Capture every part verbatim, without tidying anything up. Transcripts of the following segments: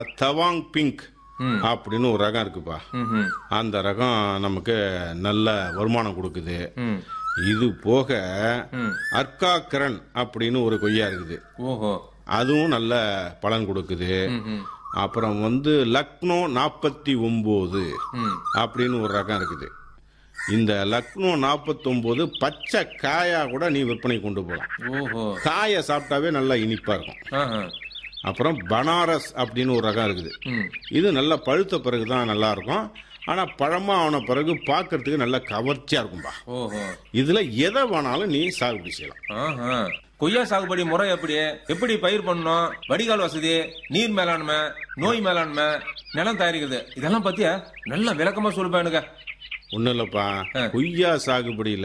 Tawang pink அப்படின்னு ஒரு ரகம் இருக்குப்பா. அந்த ரகம் நமக்கு நல்ல வருமானம் கொடுக்குது. இது போக அர்க்கா கிரண் அப்படின்னு ஒரு கொய்யா இருக்குது. ஓஹோ, அதுவும் நல்ல பலன் கொடுக்குது. அப்புறம் வந்து லக்னோ நாற்பத்தி ஒன்பது அப்படின்னு ஒரு ரகம் இருக்குது. இந்த லக்னோ நாற்பத்தி ஒன்பது பச்சை காயா கூட நீ விற்பனை கொண்டு போகலாம். ஓஹோ, காயை சாப்பிட்டாவே நல்லா இனிப்பா இருக்கும். ஆஹா. அப்புறம் பனாரஸ் அப்படின்னு ஒரு ரகம் இருக்குது. இது நல்லா பழுத்த பிறகுதான் நல்லா இருக்கும். ஆனா பழமா ஆன பிறகு பார்க்கறதுக்கு நல்ல கவர்ச்சியா இருக்கும்பா. ஓஹோ, இதுல எதை வேணாலும் நீ சாகுபடி செய்யலாம். ஆஹா. கொய்யா சாகுபடி முறை எப்படி எப்படி பயிர் பண்ணணும், வடிகால் வசதி, நீர் மேலாண்மை, நோய் மேலாண்மை, நிலம் தயாரிக்கிறது, இதெல்லாம் பத்தியா நல்ல விளக்கமா சொல்லுப்பா எனக்கு. ஒன்றும் இல்லைப்பா, கொய்யா சாகுபடியில்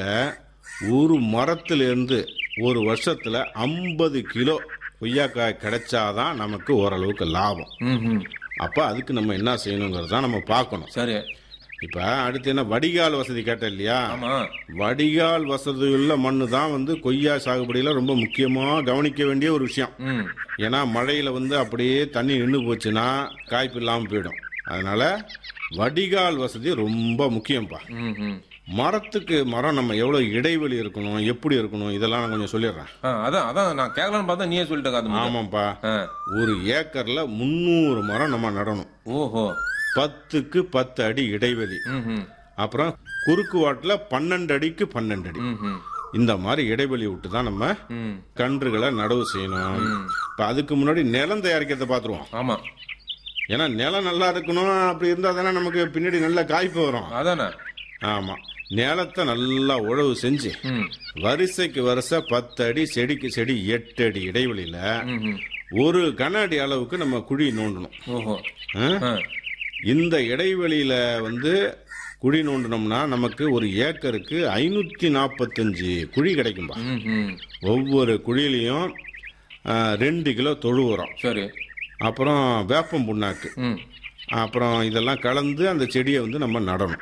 ஒரு மரத்துல இருந்து ஒரு வருஷத்துல ஐம்பது கிலோ கொய்யாக்காய் கிடைச்சாதான் நமக்கு ஓரளவுக்கு லாபம். அப்ப அதுக்கு நம்ம என்ன செய்யணுங்கிறத நம்ம பார்க்கணும். சரி, இப்ப அடுத்து என்ன, வடிகால் வசதி கேட்ட இல்லையா? ஆமா. வடிகால் வசதி உள்ள மண்ணு தான் வந்து கொய்யா சாகுபடியில ரொம்ப முக்கியமா கவனிக்க வேண்டிய ஒரு விஷயம். ஏன்னா மழையில வந்து அப்படியே தண்ணி நின்று போச்சுன்னா காய்ப்பு இல்லாம போயிடும். அதனால வடிகால் வசதி ரொம்ப முக்கியம்பா. மரத்துக்கு மரம் நம்ம எவ்வளவு இடைவெளி இருக்கணும், எப்படி இருக்கணும், இதெல்லாம் நான் கொஞ்சம் சொல்லிடுறேன். அதான் அதான் நான் கேட்கலான்னு பார்த்தா நீயே சொல்லிட்டு. ஆமாப்பா, ஒரு ஏக்கர்ல முன்னூறு மரம் நம்ம நடணும். ஓஹோ, பத்துக்கு பத்து அடி இடைவெளி. அப்புறம் குறுக்கு வாட்டுல பன்னெண்டு அடிக்கு பன்னெண்டு அடி, இந்த மாதிரி இடைவெளி விட்டு தான் நம்ம கன்றுகளை நடவு செய்யணும். இப்ப அதுக்கு முன்னாடி நிலம் தயாரிக்கிறத பாத்துருவோம். ஆமா, ஏன்னா நிலம் நல்லா இருக்கணும். அப்படி இருந்தா தானே நமக்கு பின்னாடி நல்ல காய்ப்பு வரும். அதானே. ஆமா, நிலத்தை நல்லா உழவு செஞ்சு வரிசைக்கு வரிசை பத்து அடி, செடிக்கு செடி எட்டு அடி இடைவெளியில ஒரு கன அடி அளவுக்கு நம்ம குழி நோண்டணும். ஓஹோ, இந்த இடைவெளியில வந்து குழி நோண்டணும்னா நமக்கு ஒரு ஏக்கருக்கு ஐநூத்தி நாற்பத்தஞ்சு குழி கிடைக்கும்பா. ஒவ்வொரு குழியிலையும் ரெண்டு கிலோ தொழு உரம், சரி, அப்புறம் வேப்பம் புண்ணாக்கு, அப்புறம் இதெல்லாம் கலந்து அந்த செடியை வந்து நம்ம நடணும்.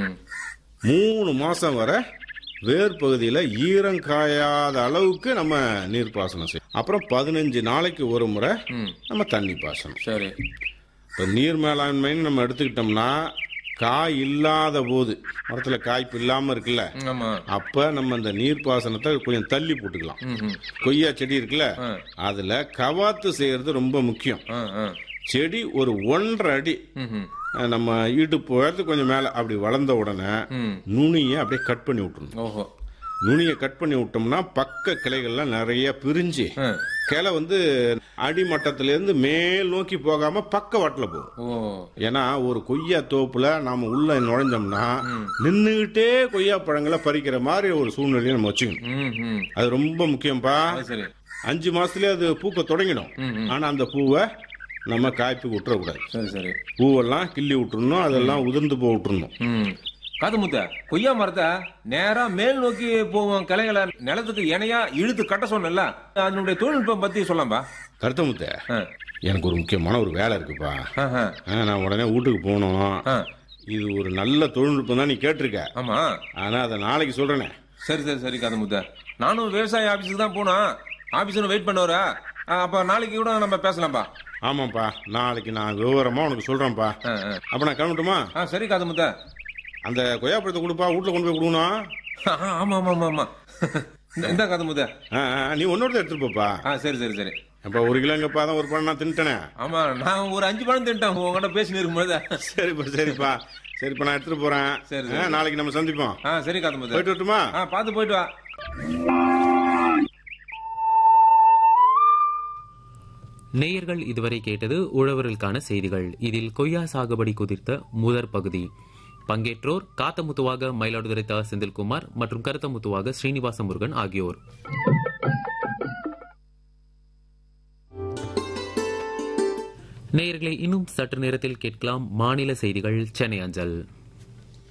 மூணு மாசம் வரை வேர் பகுதியில ஈரம் காயாத அளவுக்கு நம்ம நீர் பாசனம் செய்யணும். அப்புறம் பதினஞ்சு நாளைக்கு ஒரு முறை நம்ம தண்ணி பாசனம். சரி, இப்ப நீர் மேலாண்மைன்னு நம்ம எடுத்துக்கிட்டோம்னா காய் இல்லாத போது, மரத்துல காய்ப்பு இல்லாம இருக்குல்ல, அப்ப நம்ம அந்த நீர் பாசனத்தை கொஞ்சம் தள்ளி போட்டுக்கலாம். கொய்யா செடி இருக்குல்ல, அதுல கவாத்து செய்யறது ரொம்ப முக்கியம். செடி ஒரு ஒன்றரை அடி நம்ம இடுப்பு உயரத்துக்கு கொஞ்சம் மேல அப்படி வளர்ந்த உடனே நுனியை அப்படியே கட் பண்ணி விட்டுருணும். நுனியை கட் பண்ணி விட்டோம்னா பக்க கிளைகள்லாம் நிறைய பிரிஞ்சு கிளை வந்து அடிமட்டத்தில இருந்து மேல் நோக்கி போகாம பக்க வாட்டில போகும். ஏன்னா ஒரு கொய்யா தோப்புல நாம உள்ள நுழைஞ்சோம்னா நின்னுகிட்டே கொய்யா பழங்களை பறிக்கிற மாதிரி ஒரு சூழ்நிலையை நம்ம வச்சுக்கணும். அது ரொம்ப முக்கியம்பா. அஞ்சு மாசத்துலயே அது பூக்க தொடங்கிடும். ஆனா அந்த பூவை நம்ம காய்ப்பு விட்டுறக்கூடாது. சரி சரி, பூவெல்லாம் கிள்ளி விட்டுறணும், அதெல்லாம் உதிர்ந்து போய் விட்டுறணும். காதுமுத்த, கொய்யா மரத்தை நேரா மேல் நோக்கி போவோம் கிளைகளை நிலத்துக்கு இணையா இழுத்து கட்ட சொன்னல, அதனுடைய தொழில்நுட்பம் பத்தி சொல்லலாம்பா. கருத்தமுத்த, எனக்கு ஒரு முக்கியமான ஒரு வேலை இருக்குப்பா. நான் உடனே வீட்டுக்கு போகணும். இது ஒரு நல்ல தொழில்நுட்பம் தான் நீ கேட்டிருக்க. ஆமா, ஆனா அதை நாளைக்கு சொல்றேனே. சரி சரி சரி காதுமுத்த, நானும் விவசாய ஆபீஸுக்கு தான் போனேன். ஆபீஸ் வெயிட் பண்ணுவர, அப்ப நாளைக்கு கூட நம்ம பேசலாம்பா. ஆமாப்பா, நாளைக்கு நான் விவரமா உனக்கு சொல்றேன்ப்பா. அப்ப நான் கிளம்பட்டுமா? சரி காதுமுத்த, அந்த கொய்யாப்பழத்தை கொடுப்பா, வீட்டுல கொண்டு போய் கொடுக்கணும். ஆமா ஆமா ஆமா ஆமா, இந்த காதுமுத்த நீ ஒன்னொரு எடுத்துட்டு போப்பா. சரி சரி சரி. அப்ப ஒரு கிலோங்கப்பா தான் ஒரு பழம் நான் தின்ட்டேனே. ஆமா, நான் ஒரு அஞ்சு பழம் தின்ட்டேன் உங்ககிட்ட பேசி இருக்கும்போது. சரிப்பா சரிப்பா சரிப்பா, நான் எடுத்துட்டு போறேன். சரி, நாளைக்கு நம்ம சந்திப்போம். சரி காதுமுத்த, போயிட்டு வரட்டுமா? பாத்து போயிட்டு வா. நேயர்கள் இதுவரை கேட்டது உழவர்களுக்கான செய்திகள். இதில் கொய்யா சாகுபடி குறித்த முதற் பகுதி. பங்கேற்றோர் காத்தமுத்துவாக மயிலாடுதுறை தா செந்தில்குமார் மற்றும் கருத்தமுத்துவாக ஸ்ரீனிவாச முருகன் ஆகியோர். நேயர்களை இன்னும் சற்று நேரத்தில் கேட்கலாம் மாநில செய்திகள் சென்னை அஞ்சல்.